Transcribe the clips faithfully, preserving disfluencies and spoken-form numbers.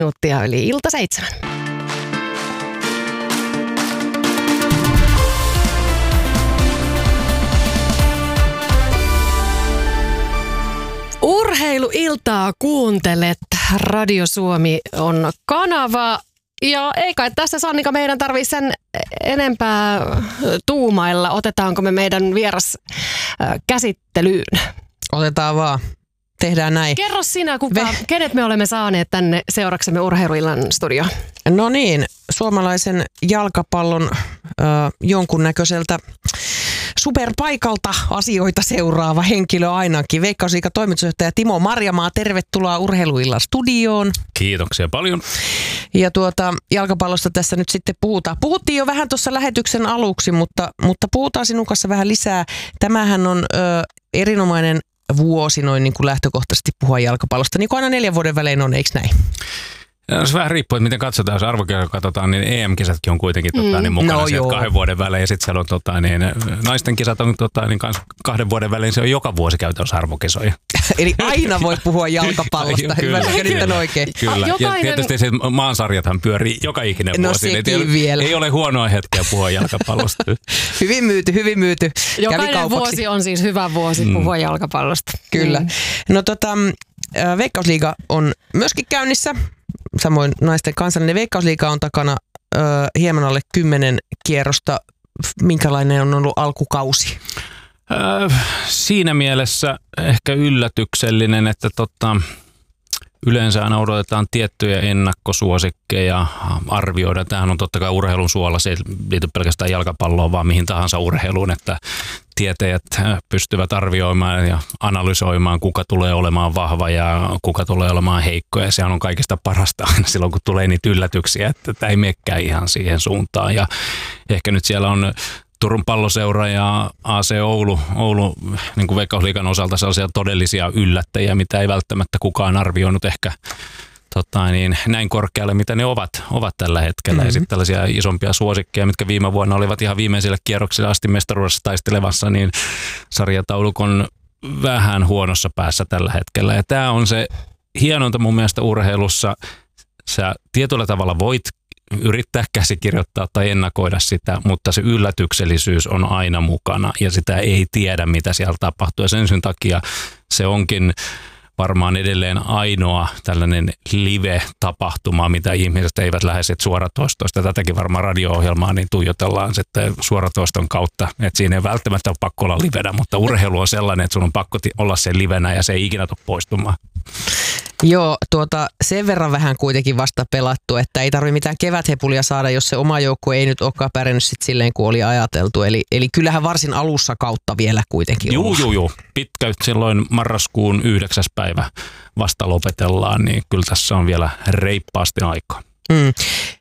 Minuuttia yli ilta seitsemän. Urheiluiltaa kuuntelet. Radio Suomi on kanava. Ja ei kai tässä, Sannika, meidän tarvitse sen enempää tuumailla. Otetaanko me meidän vieras käsittelyyn? Otetaan vaan. Tehdään näin. Kerro sinä, kuka, Ve- kenet me olemme saaneet tänne seuraksemme Urheiluillan studioon. No niin, suomalaisen jalkapallon äh, jonkunnäköiseltä superpaikalta asioita seuraava henkilö ainakin. Veikkausliigan toimitusjohtaja Timo Marjamaa, tervetuloa Urheiluillan studioon. Kiitoksia paljon. Ja tuota, jalkapallosta tässä nyt sitten puhutaan. Puhuttiin jo vähän tuossa lähetyksen aluksi, mutta, mutta puhutaan sinun kanssa vähän lisää. Tämähän on ö, erinomainen vuosi noin niin kuin lähtökohtaisesti puhua jalkapallosta. Niin kuin aina neljän vuoden välein on, eikö näin? Se vähän riippuu, että miten katsotaan. Jos arvokirjoja katsotaan, niin E M-kisatkin on kuitenkin mm. tota, niin mukana no, sieltä kahden vuoden välein. Ja sitten siellä on tota, niin, naisten kisat on tota, niin kans kahden vuoden välein. Se on joka vuosi käytännössä arvokisoja. Eli aina voi puhua jalkapallosta. Ymmärrätkö nyt tämän oikein? Kyllä. Jokainen... Ja tietysti se maansarjathan pyörii joka ikinen no, vuosi. Ei, vielä. ei ole huonoa hetkeä puhua jalkapallosta. Hyvin myyty, hyvin myyty. Jokainen vuosi on siis hyvä vuosi mm. puhua jalkapallosta. Kyllä. Mm. No tota, Veikkausliiga on myöskin käynnissä. Samoin naisten kansallinen Veikkausliiga on takana ö, hieman alle kymmenen kierrosta. Minkälainen on ollut alkukausi? Öö, siinä mielessä ehkä yllätyksellinen, että tota, yleensä aina odotetaan tiettyjä ennakkosuosikkeja arvioida. Tämähän on totta kai urheilun suola, se ei liity pelkästään jalkapalloon, vaan mihin tahansa urheiluun, että tietäjät pystyvät arvioimaan ja analysoimaan, kuka tulee olemaan vahva ja kuka tulee olemaan heikko. Ja sehän on kaikista parasta aina silloin, kun tulee niitä yllätyksiä, että tämä ei menekään ihan siihen suuntaan. Ja ehkä nyt siellä on Turun Palloseura ja A C Oulu, Oulu niin kuin Veikkausliigan osalta sellaisia todellisia yllättäjiä, mitä ei välttämättä kukaan arvioinut ehkä tota, niin, näin korkealle, mitä ne ovat, ovat tällä hetkellä. Mm-hmm. Ja sitten tällaisia isompia suosikkeja, mitkä viime vuonna olivat ihan viimeisille kierroksille asti mestaruudessa taistelevassa, niin sarjataulukon vähän huonossa päässä tällä hetkellä. Ja tämä on se hienointa mun mielestä urheilussa. Sä tietyllä tavalla voit yrittää käsikirjoittaa tai ennakoida sitä, mutta se yllätyksellisyys on aina mukana ja sitä ei tiedä, mitä siellä tapahtuu. Ja sen syyn takia se onkin varmaan edelleen ainoa tällainen live-tapahtuma, mitä ihmiset eivät lähde sitten suoratoistoista. Tätäkin varmaan radio-ohjelmaa niin tuijotellaan sitten suoratoiston kautta, että siinä ei välttämättä ole pakko olla livenä, mutta urheilu on sellainen, että sun on pakko olla sen livenä ja se ei ikinä tule poistumaan. Joo, tuota, sen verran vähän kuitenkin vasta pelattu, että ei tarvitse mitään keväthepulia saada, jos se oma joukkue ei nyt olekaan pärjännyt sit silleen, kuin oli ajateltu. Eli, eli kyllähän varsin alussa kautta vielä kuitenkin Juu, juu, juu. Pitkä silloin marraskuun yhdeksäs päivä vasta lopetellaan, niin kyllä tässä on vielä reippaasti aikaa. Mm.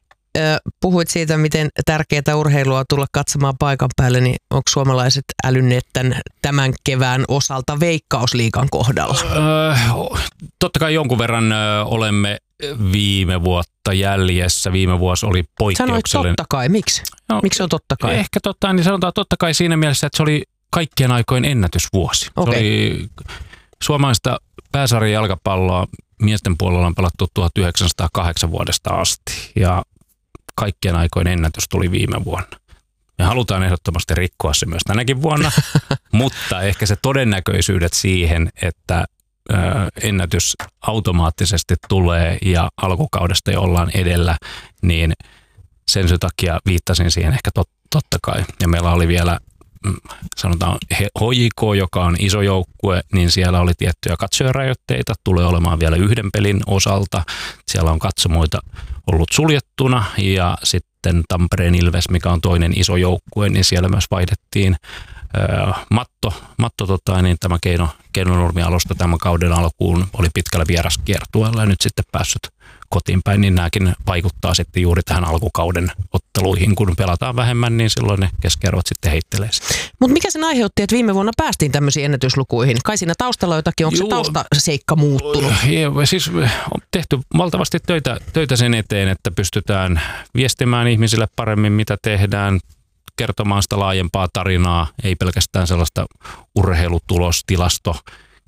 Puhuit siitä, miten tärkeää urheilua tulla katsomaan paikan päälle, niin onko suomalaiset älynneet tämän, tämän kevään osalta Veikkausliigan kohdalla? Öö, totta kai jonkun verran ö, olemme viime vuotta jäljessä. Viime vuosi oli poikkeuksellinen. Sanoit totta kai. Miksi? No, Miksi on totta kai? Ehkä totta, niin sanotaan totta kai siinä mielessä, että se oli kaikkien aikojen ennätysvuosi. Okay. Se oli suomalaista pääsarjan jalkapalloa miesten puolella on pelattu tuhatyhdeksänsataakahdeksan vuodesta asti ja kaikkien aikojen ennätys tuli viime vuonna. Me halutaan ehdottomasti rikkoa se myös tänäkin vuonna, mutta ehkä se todennäköisyydet siihen, että ö, ennätys automaattisesti tulee ja alkukaudesta jo ollaan edellä, niin sen syyn takia viittasin siihen ehkä tot, totta kai. Ja meillä oli vielä, sanotaan H J K, joka on iso joukkue, niin siellä oli tiettyjä katsojarajoitteita, tulee olemaan vielä yhden pelin osalta. Siellä on katsomoita ollut suljettuna ja sitten Tampereen Ilves, mikä on toinen iso joukkue, niin siellä myös vaihdettiin ö, matto, matto tota, niin tämä keino, keinonurmialusta tämän kauden alkuun oli pitkällä vieraskiertueella ja nyt sitten päässyt kotiin päin, niin nämäkin vaikuttaa sitten juuri tähän alkukauden otteluihin. Kun pelataan vähemmän, niin silloin ne keskiarvot sitten heittelee sitä. Mutta mikä sen aiheutti, että viime vuonna päästiin tämmöisiin ennätyslukuihin? Kai siinä taustalla jotakin, onko Juu, se taustaseikka muuttunut? Joo, siis on tehty valtavasti töitä, töitä sen eteen, että pystytään viestimään ihmisille paremmin, mitä tehdään, kertomaan sitä laajempaa tarinaa, ei pelkästään sellaista urheilutulostilasto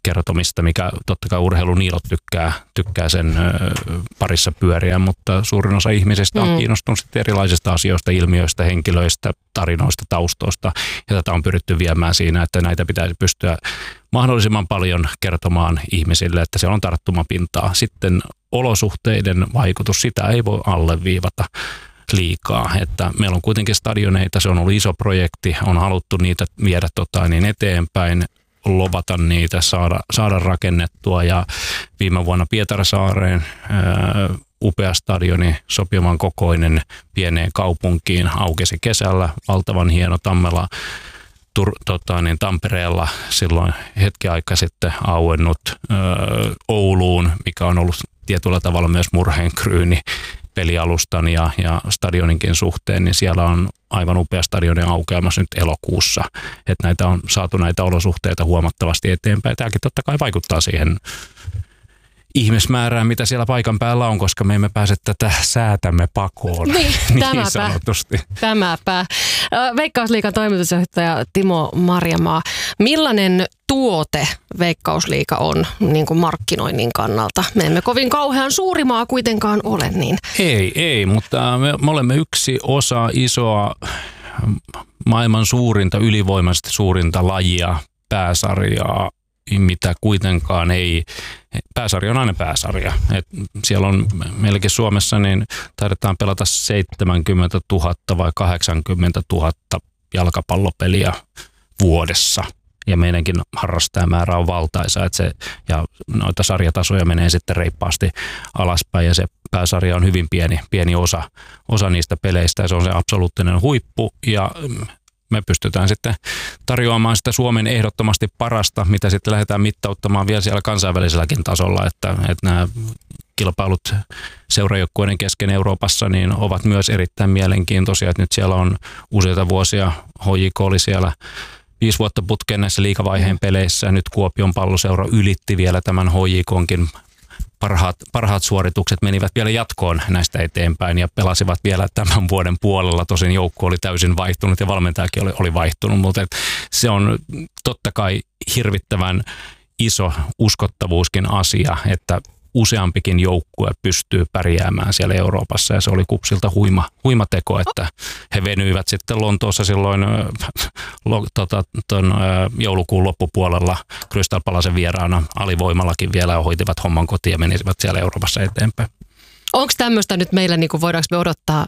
kertomista, mikä totta kai urheiluniilot tykkää, tykkää sen ö, parissa pyöriä, mutta suurin osa ihmisistä on mm. kiinnostunut sitten erilaisista asioista, ilmiöistä, henkilöistä, tarinoista, taustoista. Ja tätä on pyritty viemään siinä, että näitä pitäisi pystyä mahdollisimman paljon kertomaan ihmisille, että siellä on tarttumapintaa. Sitten olosuhteiden vaikutus, sitä ei voi alleviivata liikaa. Että meillä on kuitenkin stadioneita, se on ollut iso projekti, on haluttu niitä viedä tota, niin eteenpäin, lobata niitä, saada, saada rakennettua ja viime vuonna Pietarsaareen ää, upea stadioni, sopivan kokoinen pieneen kaupunkiin, aukesi kesällä, valtavan hieno Tammela, Tur, tota, niin Tampereella silloin hetki aika sitten auennut ää, Ouluun, mikä on ollut tietyllä tavalla myös murheenkryyni pelialustan ja, ja stadioninkin suhteen, niin siellä on aivan upea stadionin aukeamassa nyt elokuussa. Että näitä on saatu näitä olosuhteita huomattavasti eteenpäin. Tämäkin totta kai vaikuttaa siihen ihmismäärään, mitä siellä paikan päällä on, koska me emme pääse tätä säätämme pakoon, niin, niin sanotusti. Tämäpä. Veikkausliigan toimitusjohtaja Timo Marjamaa, millainen tuote Veikkausliiga on niin kuin markkinoinnin kannalta? Me emme kovin kauhean suuri maa kuitenkaan ole. Niin. Ei, ei, mutta me, me olemme yksi osa isoa maailman suurinta, ylivoimaisesti suurinta lajia, pääsarjaa, mitä kuitenkaan ei, pääsarja on aina pääsarja. Et siellä on meilläkin Suomessa, niin taidetaan pelata seitsemänkymmentätuhatta vai kahdeksankymmentätuhatta jalkapallopeliä vuodessa. Ja meidänkin harrastajamäärä on valtaisa, että se, ja noita sarjatasoja menee sitten reippaasti alaspäin, ja se pääsarja on hyvin pieni, pieni osa, osa niistä peleistä, ja se on se absoluuttinen huippu, ja me pystytään sitten tarjoamaan sitä Suomen ehdottomasti parasta, mitä sitten lähdetään mittauttamaan vielä siellä kansainväliselläkin tasolla, että, että nämä kilpailut seurajoukkueiden kesken Euroopassa niin ovat myös erittäin mielenkiintoisia, että nyt siellä on useita vuosia, H J K oli siellä viisi vuotta putkeen näissä liigavaiheen peleissä, nyt Kuopion Palloseura ylitti vielä tämän H J K:nkin Parhaat, parhaat suoritukset menivät vielä jatkoon näistä eteenpäin ja pelasivat vielä tämän vuoden puolella. Tosin joukko oli täysin vaihtunut ja valmentajakin oli, oli vaihtunut, mutta se on totta kai hirvittävän iso uskottavuuskin asia, että useampikin joukkue pystyy pärjäämään siellä Euroopassa, ja se oli KuPSilta huima, huima teko, että he venyivät sitten Lontoossa silloin lo, tota, ton, joulukuun loppupuolella Crystal Palacen vieraana alivoimallakin vielä ja hoitivat homman kotiin ja menisivät siellä Euroopassa eteenpäin. Onko tämmöistä nyt meillä, niin kuin voidaanko me odottaa?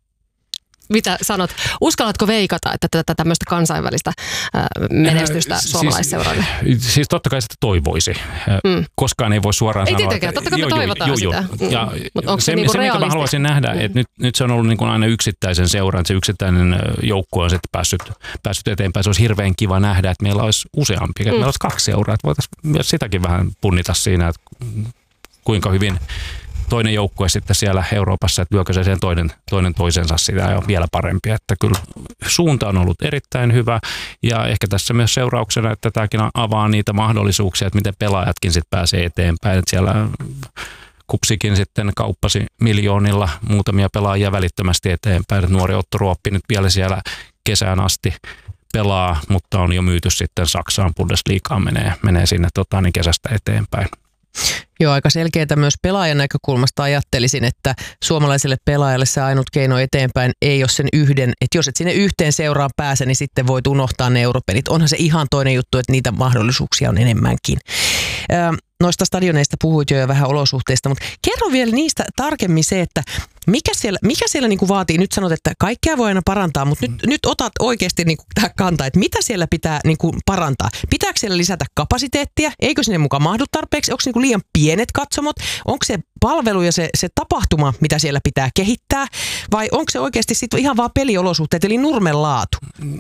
Mitä sanot? Uskallatko veikata, että tätä tämmöistä kansainvälistä menestystä äh, suomalaisseuroille? Siis, siis totta kai sitä toivoisi. Mm. Koskaan ei voi suoraan ei sanoa. Ei tietenkään, totta kai me jo, toivotaan jo, jo, sitä. Ja mm. se, se, niinku se mitä mä haluaisin nähdä, mm. että nyt, nyt se on ollut niin kuin aina yksittäisen seuran, että se yksittäinen joukkue on sitten päässyt, päässyt eteenpäin. Se olisi hirveän kiva nähdä, että meillä olisi useampi, että mm. meillä olisi kaksi seuraa. Että voitaisiin myös sitäkin vähän punnita siinä, että kuinka hyvin toinen joukkue sitten siellä Euroopassa, että lyökö se sen toinen, toinen toisensa sitä ja on vielä parempi. Että kyllä suunta on ollut erittäin hyvä ja ehkä tässä myös seurauksena, että tämäkin avaa niitä mahdollisuuksia, että miten pelaajatkin sitten pääsee eteenpäin. Että siellä KuPSikin sitten kauppasi miljoonilla muutamia pelaajia välittömästi eteenpäin. Että nuori Otto Ruoppi nyt vielä siellä kesään asti pelaa, mutta on jo myyty sitten Saksaan, Bundesligaan menee, menee sinne tota, niin kesästä eteenpäin. Joo, aika selkeää myös pelaajan näkökulmasta ajattelisin, että suomalaiselle pelaajalle se ainut keino eteenpäin ei ole sen yhden, että jos et sinne yhteen seuraan pääse, niin sitten voit unohtaa ne europelit. Onhan se ihan toinen juttu, että niitä mahdollisuuksia on enemmänkin. Öö, noista stadioneista puhuit jo ja vähän olosuhteista, mutta kerro vielä niistä tarkemmin se, että mikä siellä, mikä siellä niinku vaatii, nyt sanot, että kaikkea voi aina parantaa, mutta nyt, nyt otat oikeasti niinku tähän kantaa, että mitä siellä pitää niinku parantaa. Pitääkö siellä lisätä kapasiteettia? Eikö sinne mukaan mahdu tarpeeksi? Onko niinku liian pienet katsomot? Onko se palvelu ja se, se tapahtuma, mitä siellä pitää kehittää? Vai onko se oikeasti sitten ihan vaan peliolosuhteet, eli nurmen laatu?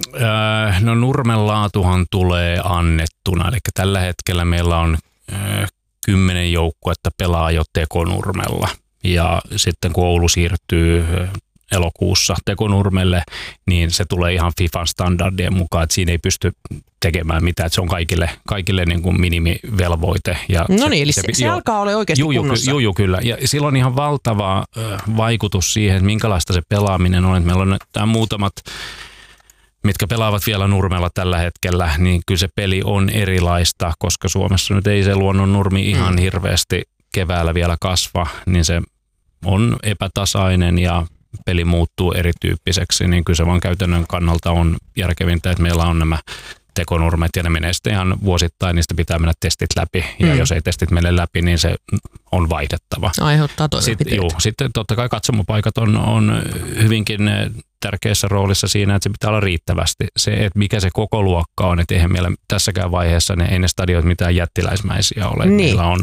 Äh, no nurmen laatuhan tulee annettuna, eli tällä hetkellä meillä on kymmenen joukkuetta pelaa jo tekonurmella. Ja sitten kun Oulu siirtyy elokuussa tekonurmelle, niin se tulee ihan FIFAn standardien mukaan, että siinä ei pysty tekemään mitään, että se on kaikille, kaikille niin kuin minimivelvoite. Ja no se, niin, eli se, se, se jo, alkaa olla oikeasti juu, kunnossa. Joo, kyllä. Ja sillä on ihan valtava vaikutus siihen, minkälaista se pelaaminen on. Että meillä on tämä muutamat mitkä pelaavat vielä Nurmella tällä hetkellä, niin kyllä se peli on erilaista, koska Suomessa nyt ei se luonnon nurmi ihan mm. hirveästi keväällä vielä kasva, niin se on epätasainen ja peli muuttuu erityyppiseksi, niin kyllä se vaan käytännön kannalta on järkevintä, että meillä on nämä tekonurmet ja ne menee sitten ihan vuosittain, niistä pitää mennä testit läpi ja mm. jos ei testit mene läpi, niin se on vaihdettava. Aiheuttaa toimenpiteitä. Sitten, juu, sitten totta kai katsomopaikat on, on hyvinkin tärkeässä roolissa siinä, että se pitää olla riittävästi. Se, että mikä se koko luokka on, että eihän meillä tässäkään vaiheessa ne, ei ne stadionit mitään jättiläismäisiä ole. Niin. Meillä on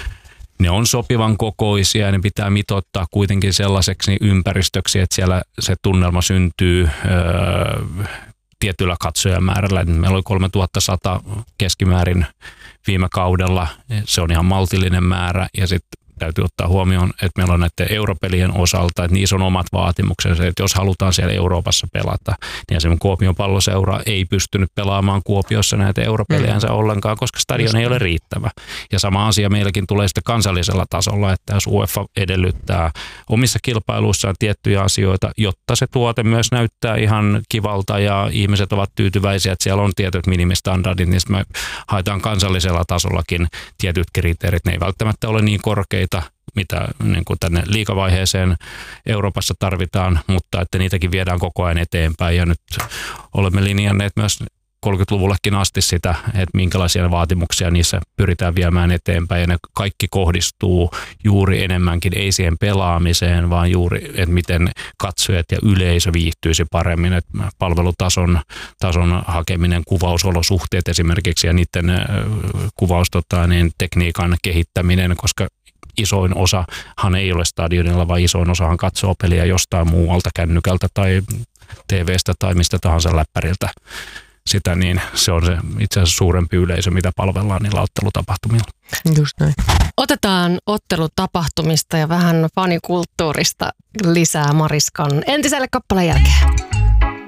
Ne on sopivan kokoisia ja ne pitää mitoittaa kuitenkin sellaiseksi ympäristöksi, että siellä se tunnelma syntyy öö, tietyllä katsojamäärällä. Meillä oli kolmetuhattasata keskimäärin viime kaudella. Se on ihan maltillinen määrä ja sitten täytyy ottaa huomioon, että meillä on näiden europelien osalta, että niissä on omat vaatimuksensa, että jos halutaan siellä Euroopassa pelata, niin esimerkiksi Kuopion Palloseura ei pystynyt pelaamaan Kuopiossa näitä europeliänsä mm. ollenkaan, koska stadion ei ole riittävä. Ja sama asia meilläkin tulee sitten kansallisella tasolla, että jos UEFA edellyttää omissa kilpailuissaan tiettyjä asioita, jotta se tuote myös näyttää ihan kivalta ja ihmiset ovat tyytyväisiä, että siellä on tietyt minimistandardit, niin me haetaan kansallisella tasollakin tietyt kriteerit. Ne ei välttämättä ole niin korkeita, mitä niin kuin tänne liigavaiheeseen Euroopassa tarvitaan, mutta että niitäkin viedään koko ajan eteenpäin ja nyt olemme linjanneet myös kolmekymmentäluvullekin asti sitä, että minkälaisia vaatimuksia niissä pyritään viemään eteenpäin ja ne kaikki kohdistuu juuri enemmänkin ei siihen pelaamiseen, vaan juuri, että miten katsojat ja yleisö viihtyisi paremmin, että palvelutason tason hakeminen, kuvausolosuhteet esimerkiksi ja niiden kuvaus tota, niin, tekniikan kehittäminen, koska isoin osahan ei ole stadionilla, vaan isoin osahan katsoo peliä jostain muualta kännykältä tai T V:stä tai mistä tahansa läppäriltä. Sitä, niin se on se itse asiassa suurempi yleisö, mitä palvellaan niillä ottelutapahtumilla. Just näin. Otetaan ottelutapahtumista ja vähän fanikulttuurista lisää Mariskan entiselle kappaleen jälkeen.